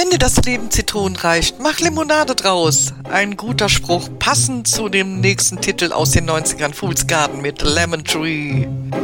Wenn dir das Leben Zitronen reicht, mach Limonade draus. Ein guter Spruch, passend zu dem nächsten Titel aus den 90ern, Fool's Garden mit Lemon Tree.